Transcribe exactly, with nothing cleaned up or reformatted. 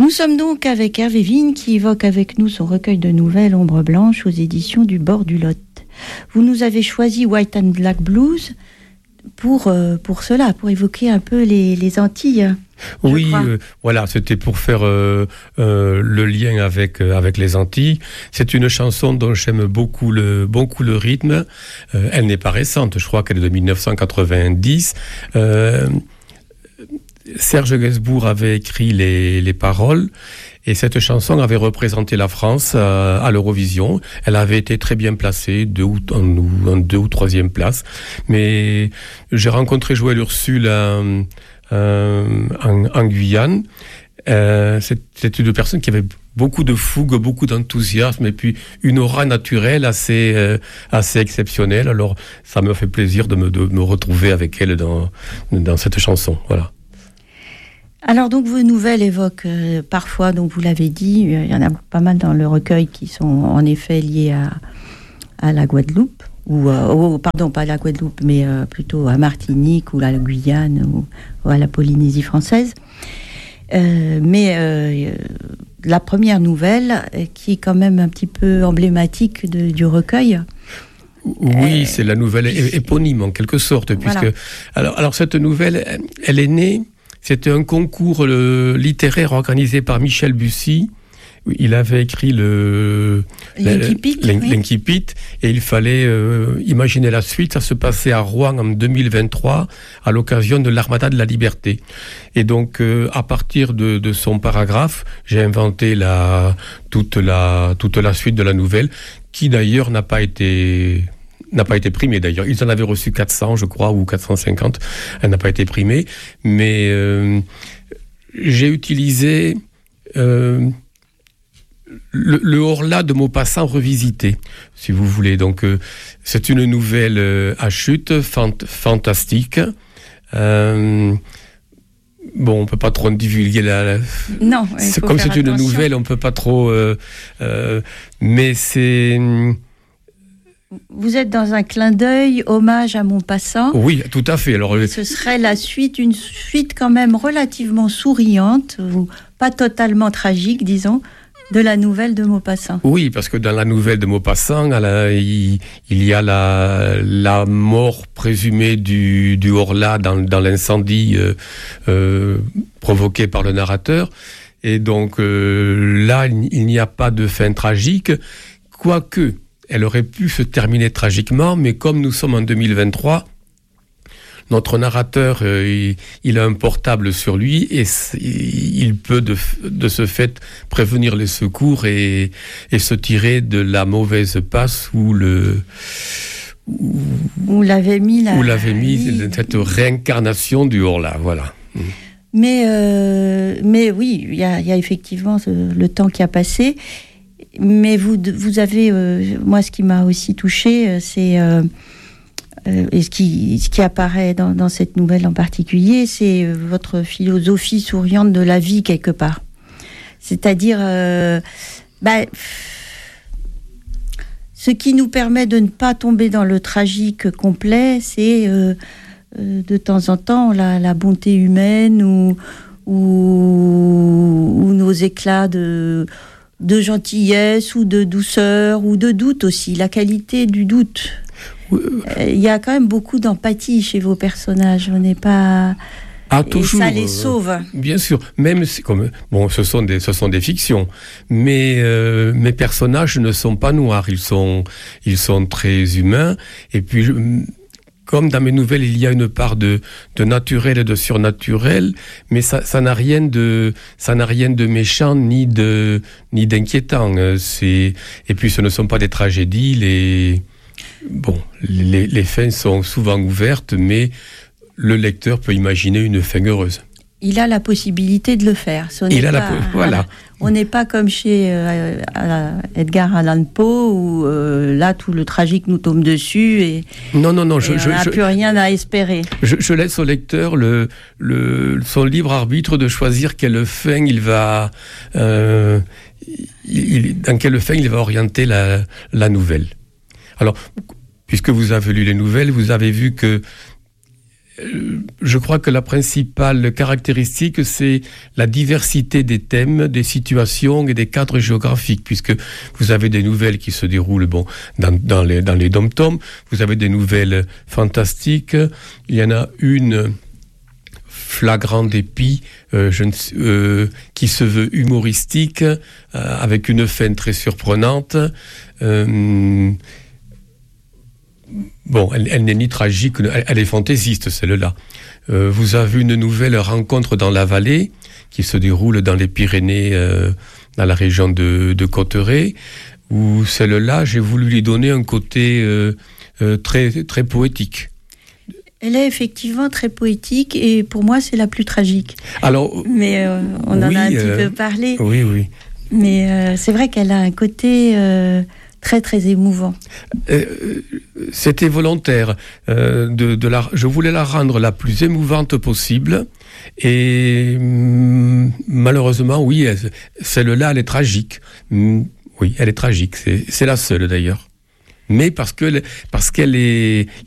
Nous sommes donc avec Hervé Vigne qui évoque avec nous son recueil de nouvelles Ombre Blanche aux éditions du Bord du Lot. Vous nous avez choisi White and Black Blues pour, euh, pour cela, pour évoquer un peu les, les Antilles. Oui, euh, voilà, c'était pour faire euh, euh, le lien avec, euh, avec les Antilles. C'est une chanson dont j'aime beaucoup le, beaucoup le rythme. Euh, elle n'est pas récente, je crois qu'elle est de dix-neuf cent quatre-vingt-dix. Euh, Serge Gainsbourg avait écrit les, les paroles et cette chanson avait représenté la France à, à l'Eurovision. Elle avait été très bien placée, deux ou, en, en deux ou troisième place. Mais j'ai rencontré Joël Ursule euh, euh, en, en Guyane. Euh, c'est, c'est une personne qui avait beaucoup de fougue, beaucoup d'enthousiasme et puis une aura naturelle assez, euh, assez exceptionnelle. Alors ça me fait plaisir de me, de me retrouver avec elle dans, dans cette chanson. Voilà. Alors donc vos nouvelles évoquent euh, parfois, donc vous l'avez dit, euh, il y en a pas mal dans le recueil qui sont en effet liés à, à la Guadeloupe, ou euh, oh, pardon, pas à la Guadeloupe, mais euh, plutôt à Martinique ou à la Guyane ou, ou à la Polynésie française. Euh, mais euh, la première nouvelle, euh, qui est quand même un petit peu emblématique de, du recueil. Oui, euh, c'est la nouvelle é- éponyme en quelque sorte, puisque voilà. alors, alors cette nouvelle, elle est née. C'était un concours euh, littéraire organisé par Michel Bussy. Il avait écrit le l'Incipit, l'in, oui. l'Incipit et il fallait euh, imaginer la suite. Ça se passait à Rouen en deux mille vingt-trois à l'occasion de l'Armada de la Liberté. Et donc, euh, à partir de, de son paragraphe, j'ai inventé la, toute, la, toute la suite de la nouvelle, qui d'ailleurs n'a pas été... n'a pas été primée d'ailleurs. Ils en avaient reçu quatre cents, je crois, ou quatre cent cinquante. Elle n'a pas été primée. Mais euh, j'ai utilisé euh, le, le Horla de Maupassant revisité, si vous voulez. Donc, euh, c'est une nouvelle euh, à chute, fant- fantastique. Euh, Bon, on peut pas trop divulguer la. la... Non, c'est comme c'est une attention. Nouvelle, on peut pas trop. Euh, euh, mais c'est. Vous êtes dans un clin d'œil, hommage à Maupassant. Oui, tout à fait. Alors, ce serait la suite, une suite quand même relativement souriante, ou pas totalement tragique, disons, de la nouvelle de Maupassant. Oui, parce que dans la nouvelle de Maupassant, la, il, il y a la, la mort présumée du, du Horla dans, dans l'incendie euh, euh, provoqué par le narrateur. Et donc euh, là, il n'y a pas de fin tragique, quoique elle aurait pu se terminer tragiquement, mais comme nous sommes en deux mille vingt-trois, notre narrateur, euh, il, il a un portable sur lui et il peut de, de ce fait prévenir les secours et, et se tirer de la mauvaise passe où le où, où l'avait mis la, où l'avait mis cette réincarnation du Horla, voilà. Mais euh, mais oui, il y a, y a effectivement le temps qui a passé. Mais vous, vous avez, euh, moi, ce qui m'a aussi touchée, c'est, euh, euh, et ce qui, ce qui apparaît dans, dans cette nouvelle en particulier, c'est votre philosophie souriante de la vie, quelque part. C'est-à-dire, euh, bah, ce qui nous permet de ne pas tomber dans le tragique complet, c'est euh, euh, de temps en temps la, la bonté humaine ou, ou, ou nos éclats de... de gentillesse ou de douceur ou de doute aussi, la qualité du doute. Il euh, y a quand même beaucoup d'empathie chez vos personnages, on n'est pas... Ah, toujours, et ça les sauve. Euh, bien sûr, même si, comme, bon, ce sont des, ce sont des fictions, mais euh, mes personnages ne sont pas noirs, ils sont, ils sont très humains, et puis... Je, comme dans mes nouvelles, il y a une part de, de naturel et de surnaturel, mais ça, ça n'a rien de, ça n'a rien de méchant ni de, ni d'inquiétant. C'est, et puis, ce ne sont pas des tragédies. Les, bon, les, les fins sont souvent ouvertes, mais le lecteur peut imaginer une fin heureuse. Il a la possibilité de le faire. Ce il a pas, la po- voilà. On n'est pas comme chez euh, Edgar Allan Poe où euh, là tout le tragique nous tombe dessus et, non, non, non, et je, on n'a plus rien à espérer. Je, je laisse au lecteur le, le, son libre arbitre de choisir quelle fin il va, euh, il, dans quelle fin il va orienter la, la nouvelle. Alors, puisque vous avez lu les nouvelles, vous avez vu que je crois que la principale caractéristique, c'est la diversité des thèmes, des situations et des cadres géographiques, puisque vous avez des nouvelles qui se déroulent bon, dans, dans les, dans les dom-toms, vous avez des nouvelles fantastiques, il y en a une flagrant dépit euh, je ne, euh, qui se veut humoristique, euh, avec une fin très surprenante. Euh, Bon, elle, elle n'est ni tragique, elle, elle est fantaisiste, celle-là. Euh, vous avez une nouvelle rencontre dans la vallée qui se déroule dans les Pyrénées, euh, dans la région de, de Cotteret, où celle-là, j'ai voulu lui donner un côté euh, euh, très, très poétique. Elle est effectivement très poétique et pour moi, c'est la plus tragique. Alors, Mais euh, on oui, en a un euh, petit peu parlé. Oui, oui. Mais euh, c'est vrai qu'elle a un côté... Euh, très très émouvant. Euh, c'était volontaire. Euh, de, de la, je voulais la rendre la plus émouvante possible. Et hum, malheureusement, oui, elle, celle-là, elle est tragique. Hum, oui, elle est tragique. C'est, c'est la seule d'ailleurs. Mais parce que parce qu'elle est,